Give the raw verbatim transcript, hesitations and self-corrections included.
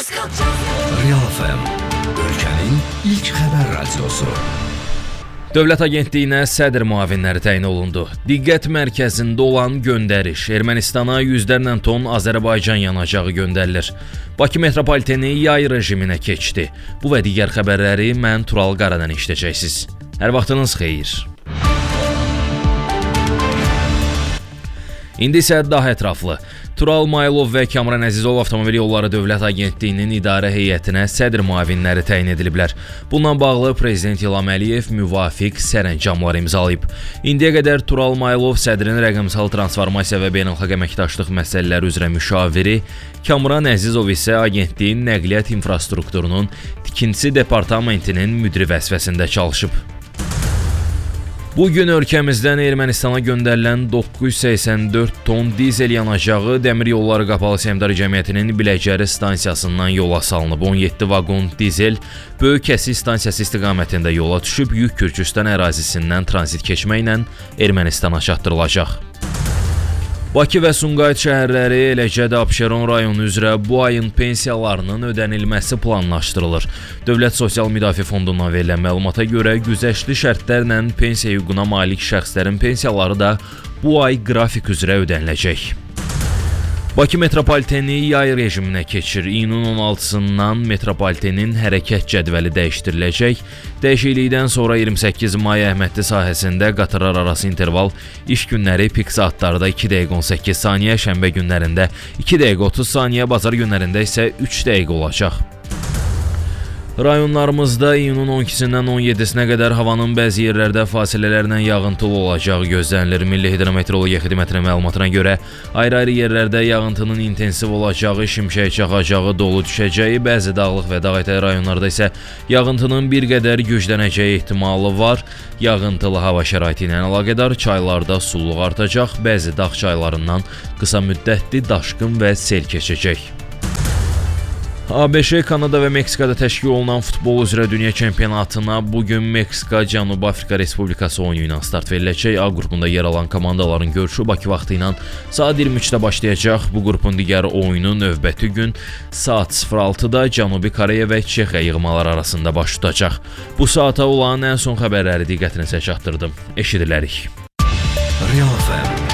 Real F M, ölkənin ilk xəbər radiosu. Dövlət Agentliyinə sədr müavinləri təyin olundu. Diqqət mərkəzində olan göndəriş: Ermənistana yüzlərlə ton Azərbaycan yanacağı göndərilir. Bakı metropoliteni yay rejiminə keçdi. Bu və digər xəbərləri mən Tural Qaradan eşidəcəksiniz. Hər vaxtınız xeyir. İndi isə daha ətraflı. Tural Maylov və Kamran Əzizov Avtomobil Yolları Dövlət Agentliyinin idarə heyətinə sədr müavinləri təyin ediliblər. Bununla bağlı Prezident İlham Əliyev müvafiq sərəncamlar imzalayıb. İndiyə qədər Tural Maylov sədrin rəqəmsal transformasiya və beynəlxalq əməkdaşlıq məsələləri üzrə müşaviri, Kamran Əzizov isə agentliyin nəqliyyat infrastrukturunun tikintisi departamentinin müdiri vəzifəsində çalışıb. Bugün ölkəmizdən Ermənistana göndərilən doqquz yüz səksən dörd ton dizel yanacağı Dəmir Yolları Qapalı Səhmdar Cəmiyyətinin Biləcəri stansiyasından yola salınıb. on yeddi vaqon dizel Böyük Kəsik stansiyası istiqamətində yola düşüb yük Gürcüstan ərazisindən tranzit keçməklə Ermənistana çatdırılacaq. Bakı və Sumqayıt şəhərləri, eləcə də Abşeron rayonu üzrə bu ayın pensiyalarının ödənilməsi planlaşdırılır. Dövlət Sosial Müdafiə Fondundan verilən məlumata görə güzəştli şərtlərlə pensiya hüququna malik şəxslərin pensiyaları da bu ay qrafik üzrə ödəniləcək. Bakı metropoliteni yay rejiminə keçir. İyunun on altısından metropolitenin hərəkət cədvəli dəyişdiriləcək. Dəyişiklikdən sonra iyirmi səkkiz may Əhmədli sahəsində qatarlar arası interval iş günləri pik saatlarda iki dəqiqə on səkkiz saniyə, şənbə günlərində iki dəqiqə otuz saniyə, bazar günlərində isə üç dəqiqə olacaq. Rayonlarımızda iyunun on ikisindən on yeddisinə qədər havanın bəzi yerlərdə fasilələrlə yağıntılı olacağı gözlənilir. Milli Hidrometeorologiya Xidmətinin məlumatına görə ayrı-ayrı yerlərdə yağıntının intensiv olacağı, şimşək çaxacağı, dolu düşəcəyi, bəzi dağlıq və dağ-ətəyi rayonlarda isə yağıntının bir qədər güclənəcəyi ehtimalı var. Yağıntılı hava şəraiti ilə əlaqədar çaylarda sululuq artacaq, bəzi dağ çaylarından qısa müddətli daşqın və sel keçəcək. A B Ş, Kanada və Meksikada təşkil olunan futbol üzrə dünya çempionatına bugün Meksika, Cənubi Afrika Respublikası oyunu ilə start veriləcək. A qrupunda yer alan komandaların görüşü Bakı vaxtı ilə saat iyirmi üçdə başlayacaq. Bu qrupun digər oyunu növbəti gün saat sıfır altıda Cənubi Koreya və Çexiya yığmaları arasında baş tutacaq. Bu saata olan ən son xəbərləri diqqətinizə çatdırdım. Eşidilərik. Real F M